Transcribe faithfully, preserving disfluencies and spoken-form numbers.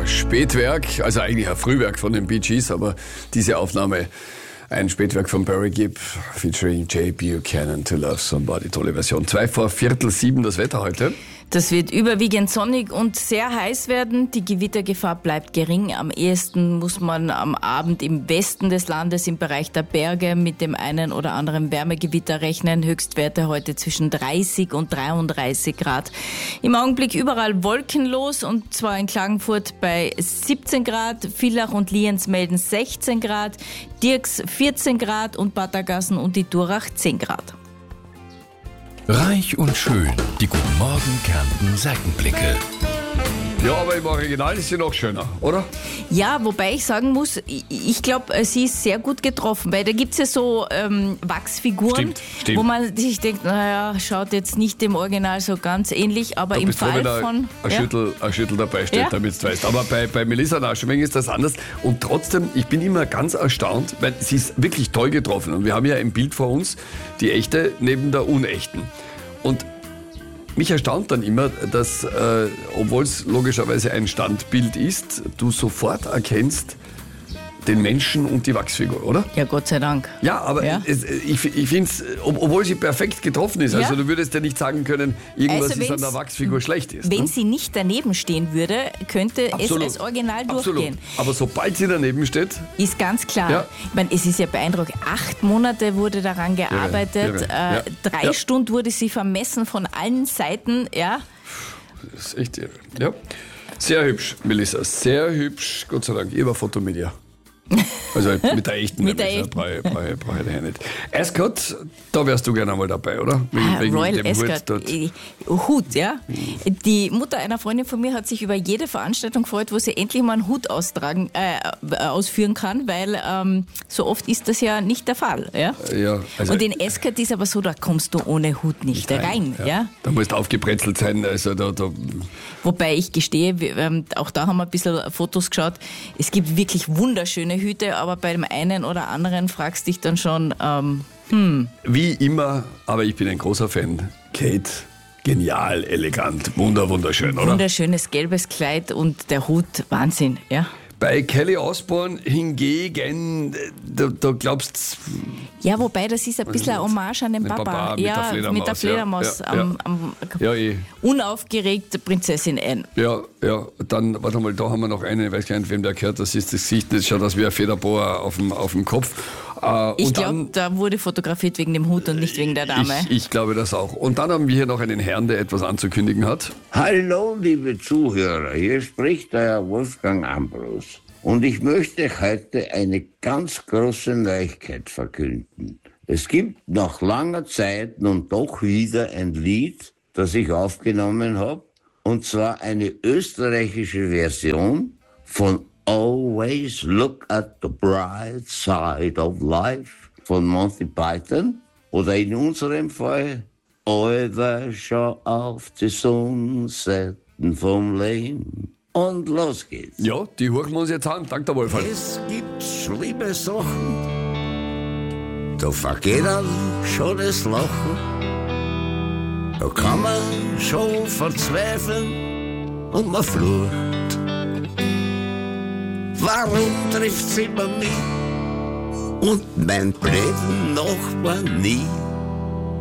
Spätwerk, also eigentlich ein Frühwerk von den Bee Gees, aber diese Aufnahme ein Spätwerk von Barry Gibb featuring Jay Buchanan, To Love Somebody, tolle Version. Zwei vor Viertel sieben das Wetter heute. Das wird überwiegend sonnig und sehr heiß werden. Die Gewittergefahr bleibt gering. Am ehesten muss man am Abend im Westen des Landes im Bereich der Berge mit dem einen oder anderen Wärmegewitter rechnen. Höchstwerte heute zwischen dreißig und dreiunddreißig Grad. Im Augenblick überall wolkenlos und zwar in Klagenfurt bei siebzehn Grad. Villach und Lienz melden sechzehn Grad. Dirks vierzehn Grad und Battergassen und die Durach zehn Grad. Reich und schön, die Guten Morgen Kärnten Seitenblicke. Ja, aber im Original ist sie noch schöner, oder? Ja, wobei ich sagen muss, ich glaube, sie ist sehr gut getroffen, weil da gibt es ja so ähm, Wachsfiguren, stimmt, stimmt. wo man sich denkt, naja, schaut jetzt nicht dem Original so ganz ähnlich, aber da im bist Fall froh, wenn von... ein, Ja. Schüttel, ein Schüttel dabei steht, Ja. damit du weißt. Aber bei, bei Melissa Naschenweng ist das anders. Und trotzdem, ich bin immer ganz erstaunt, weil sie ist wirklich toll getroffen. Und wir haben ja ein Bild vor uns, die echte neben der unechten. Und mich erstaunt dann immer, dass, äh, obwohl es logischerweise ein Standbild ist, du sofort erkennst den Menschen und die Wachsfigur, oder? Ja, Gott sei Dank. Ja, aber Ja. Es, ich, ich finde es, ob, obwohl sie perfekt getroffen ist, also Ja. du würdest ja nicht sagen können, irgendwas Also ist an wenn's- der Wachsfigur schlecht ist. Wenn Ne? sie nicht daneben stehen würde, könnte Absolut. es als Original Absolut. durchgehen. Aber sobald sie daneben steht, Ist ganz klar. Ja. Ich meine, es ist ja beeindruckend. Acht Monate wurde daran gearbeitet. irre. Äh, Ja. Drei Ja. Stunden wurde sie vermessen von allen Seiten. Ja. das ist echt irre. Ja. Sehr hübsch, Melissa, sehr hübsch, Gott sei Dank. Ich war Fotomedia. Also mit der echten. Mit der nämlich, echten. Brauche, brauche, brauche ich daher nicht. Ascot, da wärst du gerne einmal dabei, oder? Wegen, Ah, wegen Royal dem Hut Ascot, dort. äh, Hut, ja. Die Mutter einer Freundin von mir hat sich über jede Veranstaltung gefreut, wo sie endlich mal einen Hut austragen, äh, ausführen kann, weil ähm, so oft ist das ja nicht der Fall. Ja? Ja, also Und in Ascot ist aber so, da kommst du ohne Hut nicht rein. Ja? Da musst du aufgebrezelt sein. Also da, da, Wobei ich gestehe, wir, ähm, auch da haben wir ein bisschen Fotos geschaut, es gibt wirklich wunderschöne Hüte, aber bei dem einen oder anderen fragst dich dann schon, ähm, hm. wie immer, aber ich bin ein großer Fan. Kate, genial, elegant, wunder, wunderschön, oder? Wunderschönes gelbes Kleid und der Hut, Wahnsinn, ja. Bei Kelly Osbourne hingegen, da, da glaubst Ja, wobei das ist ein bisschen eine Hommage an den Mit Papa. Papa, mit ja, der Fledermaus, mit der Fledermaus. ja, ja, am, ja. am ja, eh. unaufgeregt Prinzessin Anne. Ja, ja, dann, warte mal, da haben wir noch einen, ich weiß gar nicht, wem der gehört, das ist das Gesicht, das schaut aus wie ein Federboa auf dem, auf dem Kopf. Äh, Ich und glaube, dann- da wurde fotografiert wegen dem Hut und nicht wegen der Dame. Ich, ich glaube das auch. Und dann haben wir hier noch einen Herrn, der etwas anzukündigen hat. Hallo, liebe Zuhörer, hier spricht der Wolfgang Ambrus. Und ich möchte heute eine ganz große Neuigkeit verkünden. Es gibt nach langer Zeit nun doch wieder ein Lied, das ich aufgenommen habe, und zwar eine österreichische Version von Always Look at the Bright Side of Life von Monty Python oder in unserem Fall Always schau auf die Sonnenseiten vom Leben. Und los geht's. Ja, die hören wir uns jetzt an. Dank der Wolfgang. Es gibt schlimme Sachen, da vergeht dann schon das Lachen. Da kann man schon verzweifeln und man flucht. Warum trifft's immer mich und mein blöden Nachbar nie?